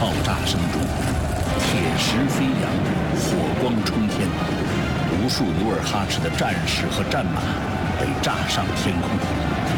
爆炸声中，铁石飞扬，火光冲天，无数努尔哈赤的战士和战马被炸上天空。